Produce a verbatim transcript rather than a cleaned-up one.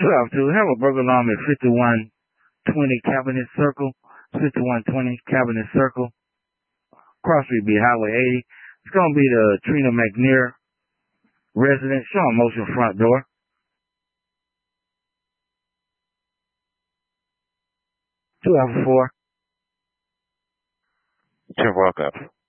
twelve two, have a burglar alarm at fifty-one twenty Cabinet Circle, fifty-one twenty Cabinet Circle, Cross Street B, Highway eighty. It's going to be the Trina McNair residence, showing motion front door. twelve four. ten four, copy.